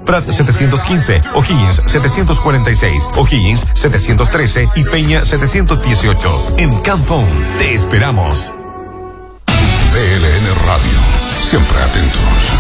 Prat 715, O'Higgins 746, O'Higgins 713 y Peña 718. En Camphone, te esperamos. DLN Radio, siempre atentos.